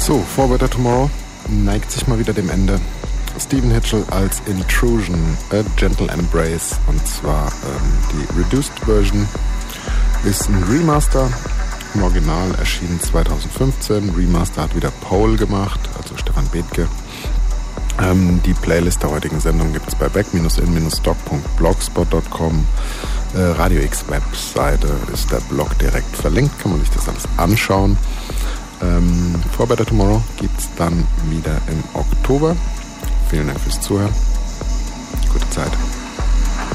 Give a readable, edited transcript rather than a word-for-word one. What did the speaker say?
So, For Better Tomorrow neigt sich mal wieder dem Ende. Stephen Hitchell als Intrusion, A Gentle Embrace, und zwar die Reduced Version ist ein Remaster. Im Original erschienen 2015. Remaster hat wieder Paul gemacht, also Stefan Bethke. Die Playlist der heutigen Sendung gibt es bei back-in-stock.blogspot.com. Radio X Webseite ist der Blog direkt verlinkt, kann man sich das alles anschauen. For Better Tomorrow gibt es dann wieder im Oktober. Vielen Dank fürs Zuhören. Gute Zeit.